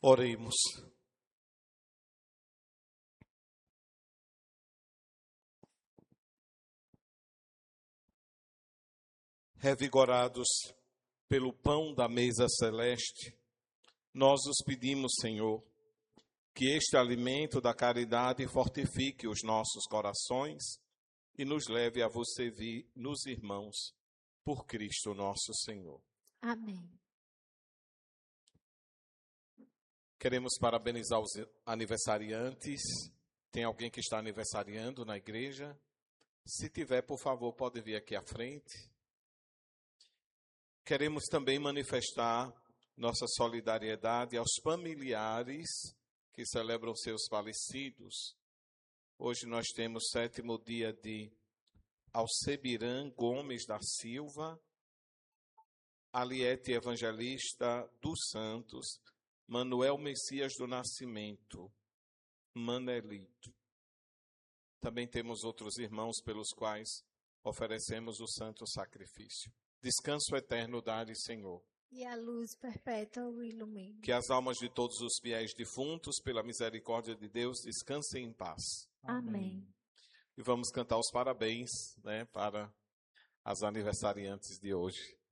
Oremos. Revigorados pelo pão da mesa celeste, nós os pedimos, Senhor, que este alimento da caridade fortifique os nossos corações e nos leve a vos servir nos irmãos, por Cristo nosso Senhor. Amém. Queremos parabenizar os aniversariantes. Tem alguém que está aniversariando na igreja? Se tiver, por favor, pode vir aqui à frente. Queremos também manifestar nossa solidariedade aos familiares que celebram seus falecidos. Hoje nós temos o 7º dia de Alcebiran Gomes da Silva, Aliete Evangelista dos Santos, Manuel Messias do Nascimento, Manelito. Também temos outros irmãos pelos quais oferecemos o santo sacrifício. Descanso eterno dai, Senhor. E a luz perpétua o ilumine. Que as almas de todos os fiéis defuntos, pela misericórdia de Deus, descansem em paz. Amém. E vamos cantar os parabéns, para as aniversariantes de hoje.